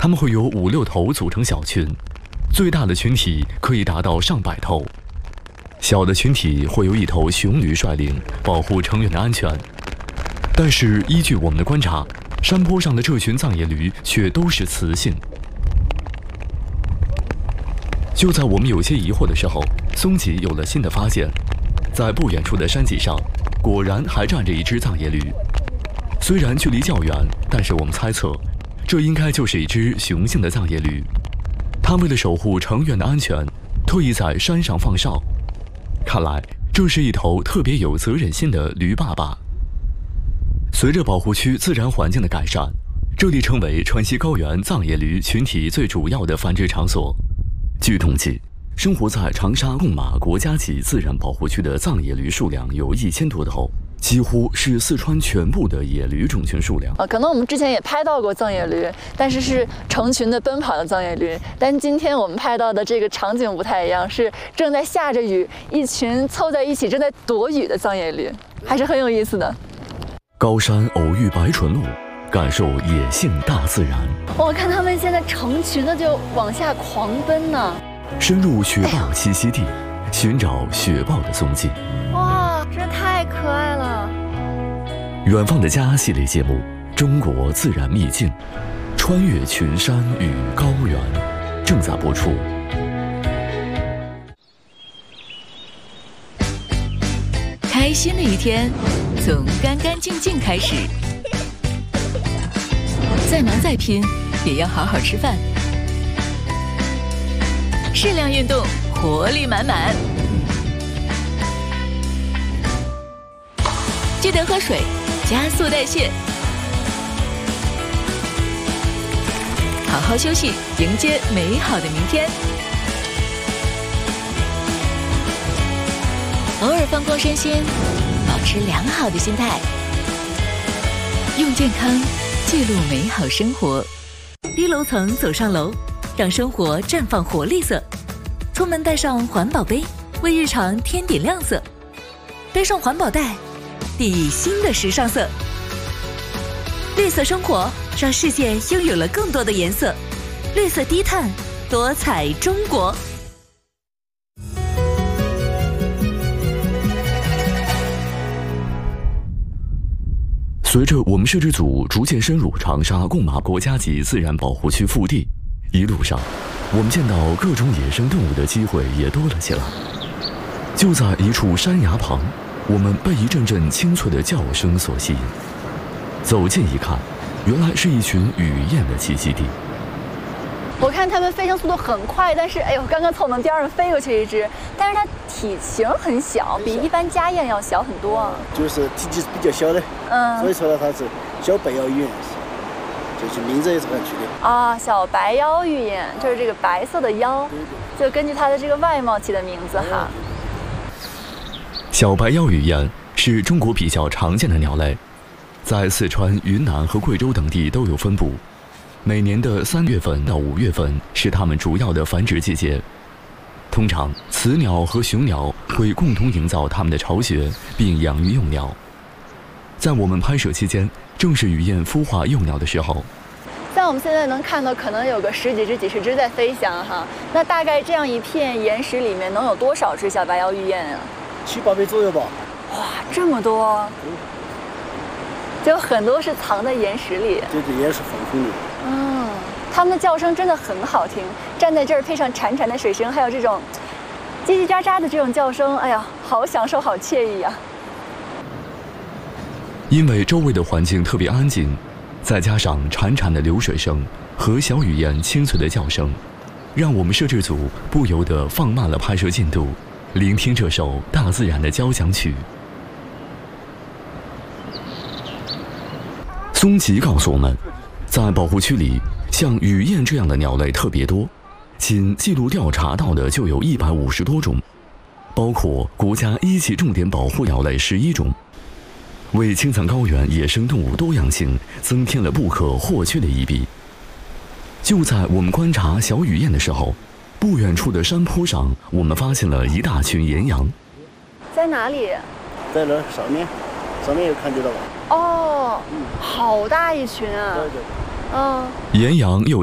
它们会由5、6头组成小群，最大的群体可以达到上百头。小的群体会由1头雄驴率领，保护成员的安全。但是依据我们的观察，山坡上的这群藏野驴却都是雌性。就在我们有些疑惑的时候，松吉有了新的发现。在不远处的山脊上，果然还站着一只藏野驴。虽然距离较远，但是我们猜测，这应该就是一只雄性的藏野驴。它为了守护成员的安全，特意在山上放哨。看来，这是一头特别有责任心的驴爸爸。随着保护区自然环境的改善，这里成为川西高原藏野驴群体最主要的繁殖场所。据统计，生活在长沙贡马国家级自然保护区的藏野驴数量有1000多头，几乎是四川全部的野驴种群数量。 可能我们之前也拍到过藏野驴，但是成群的奔跑的藏野驴。但今天我们拍到的这个场景不太一样，是正在下着雨，一群凑在一起正在躲雨的藏野驴，还是很有意思的。 高山偶遇白纯鹿，感受野性大自然。 我看他们现在成群的就往下狂奔呢。 深入雪豹栖息地，寻找雪豹的踪迹。 哇，真太可爱了！ 远方的家系列节目《中国自然秘境》，穿越群山与高原，正在播出。 开心的一天，从干干净净开始。再忙再拼，也要好好吃饭。适量运动，活力满满。记得喝水，加速代谢。好好休息，迎接美好的明天。偶尔放空身心，保持良好的心态，用健康记录美好生活。低楼层走上楼，让生活绽放活力色。出门带上环保杯，为日常添点亮色。背上环保袋，递新的时尚色。绿色生活，让世界拥有了更多的颜色。绿色低碳，多彩中国。 随着我们摄制组逐渐深入长沙贡马国家级自然保护区腹地，一路上我们见到各种野生动物的机会也多了起来。就在一处山崖旁，我们被一阵阵清脆的叫声所吸引。走近一看，原来是一群雨燕的栖息地。 我看它们飞行速度很快，但是哎呦，刚刚从我们边上飞过去一只，但是它体型很小，比一般家燕要小很多啊。 就是体积比较小的，所以说呢它是小白腰雨燕，就是名字也是很取的啊。小白腰雨燕就是这个白色的腰，就根据它的这个外貌起的名字哈。 小白腰雨燕是中国比较常见的鸟类，在四川、云南和贵州等地都有分布。每年的3月份到5月份是它们主要的繁殖季节。通常，雌鸟和雄鸟会共同营造它们的巢穴，并养育幼鸟。在我们拍摄期间，正是雨燕孵化幼鸟的时候。 像我们现在能看到，可能有个10几只、几十只在飞翔哈。那大概这样一片岩石里面能有多少只小白腰雨燕啊 ？7、8倍左右吧。 哇，这么多！就有很多是藏在岩石里。 对，岩石缝缝里。 它们的叫声真的很好听，站在这儿配上潺潺的水声，还有这种叽叽喳喳的这种叫声，哎呀，好享受，好惬意啊！ 因为周围的环境特别安静，再加上潺潺的流水声和小雨燕清脆的叫声，让我们摄制组不由得放慢了拍摄进度，聆听这首大自然的交响曲。松吉告诉我们，在保护区里，像雨燕这样的鸟类特别多，仅记录调查到的就有150多种，包括国家1级重点保护鸟类11种，为青藏高原野生动物多样性增添了不可或缺的一笔。就在我们观察小雨燕的时候，不远处的山坡上，我们发现了一大群岩羊。 在哪里？ 在那上面有看见到吧？ 哦，好大一群啊！ 对。 岩羊又